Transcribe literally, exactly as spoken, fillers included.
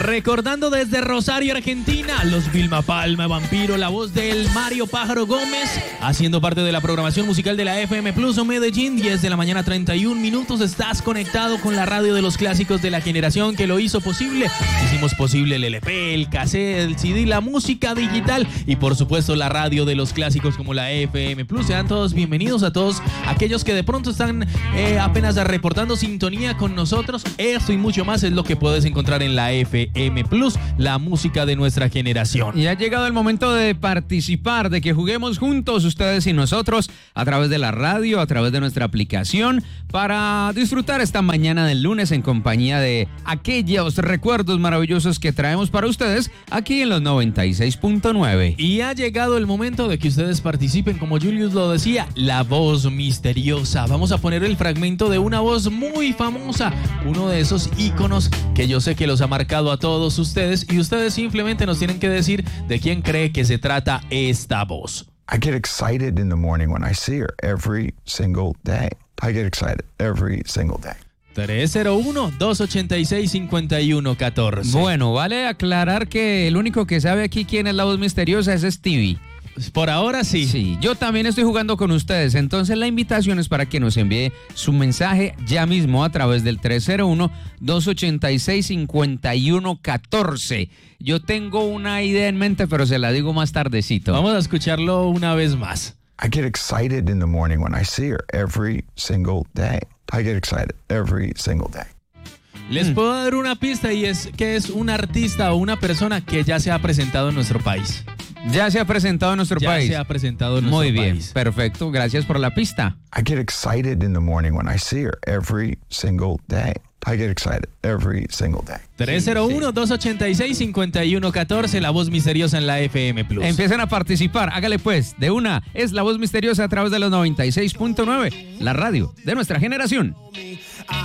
Recordando desde Rosario, Argentina, los Vilma Palma, Vampiro, la voz del Mario Pájaro Gómez, haciendo parte de la programación musical de la F M Plus o Medellín, diez de la mañana, treinta y un minutos. Estás conectado con la radio de los clásicos de la generación que lo hizo posible. Hicimos posible el L P, el cassette, el C D, la música digital y por supuesto la radio de los clásicos como la F M Plus. Sean todos bienvenidos a todos aquellos que de pronto están eh, apenas reportando sintonía con nosotros. Esto y mucho más es lo que puedes encontrar en la F M Plus, la música de nuestra generación. Y ha llegado el momento de participar, de que juguemos juntos ustedes y nosotros a través de la radio, a través de nuestra aplicación, para disfrutar esta mañana del lunes en compañía de aquellos recuerdos maravillosos que traemos para ustedes aquí en los noventa y seis punto nueve. Y ha llegado el momento de que ustedes participen, como Julius lo decía, la voz misteriosa. Vamos a poner el fragmento de una voz muy famosa, uno de esos íconos que yo sé que los ha marcado a todos ustedes y ustedes simplemente nos tienen que decir de quién cree que se trata esta voz. I get excited in the morning when I see her every single day. I get excited every single day. tres cero uno, dos ochenta y seis, cincuenta y uno catorce. Bueno, vale aclarar que el único que sabe aquí quién es la voz misteriosa es Stevie. Por ahora sí. Sí, yo también estoy jugando con ustedes, entonces la invitación es para que nos envíe su mensaje ya mismo a través del tres cero uno, dos ochenta y seis, cincuenta y uno catorce. Yo tengo una idea en mente, pero se la digo más tardecito. Vamos a escucharlo una vez más. I get excited in the morning when I see her every single day. I get excited every single day. Les Mm. puedo dar una pista y es que es un artista o una persona que ya se ha presentado en nuestro país. Ya se ha presentado en nuestro Ya país. se ha presentado en nuestro Muy bien, país. perfecto, gracias por la pista. I get excited in the morning when I see her every single day. I get excited every single day. tres cero uno, dos ochenta y seis, cincuenta y uno catorce, la voz misteriosa en la F M Plus. Empiecen a participar, hágale pues, de una, es la voz misteriosa a través de los noventa y seis punto nueve, la radio de nuestra generación.